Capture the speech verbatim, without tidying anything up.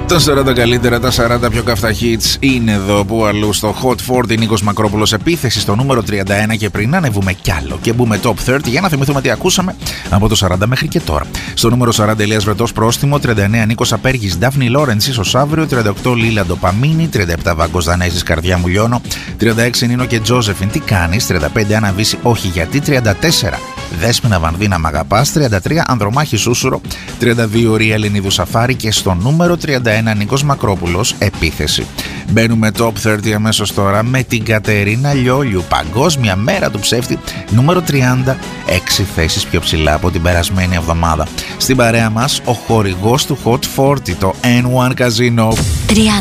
Τα σαράντα καλύτερα, τα σαράντα πιο καυτά hits είναι εδώ που αλλού στο Hot σαράντα. Νίκος Μακρόπουλος, επίθεση στο νούμερο τριάντα ένα. Και πριν ανεβούμε κι άλλο και μπούμε top τριάντα για να θυμηθούμε τι ακούσαμε από το σαράντα μέχρι και τώρα. Στο νούμερο σαράντα Ηλίας Βρετός, πρόστιμο. τριάντα εννέα Νίκος Απέργης, Ντάφνη Λόρενς, ως αύριο. τριάντα οκτώ Λίλα Ντοπαμίνη. τριάντα επτά Βάγκος Δανέζης, Καρδιά μου λιώνω. τριάντα έξι Νίνο και Τζόζεφιν, τι κάνεις. τριάντα πέντε Άννα Βύση, όχι γιατί. τριάντα τέσσερα Δέσποινα Βανδίνα, μ' αγαπάς. τριάντα τρία Ανδρομάχη Σούσουρο. τριάντα δύο Ρία Ελληνίδου Σαφάρη. Και στο νούμερο τριάντα ένα Νίκος Μακρόπουλος, επίθεση. Μπαίνουμε top τριάντα αμέσως τώρα με την Κατερίνα Λιόλιου, Παγκόσμια Μέρα του Ψεύτη, νούμερο τριάντα, έξι θέσεις πιο ψηλά από την περασμένη εβδομάδα. Στην παρέα μας ο χορηγός του Hot σαράντα, το N one Casino.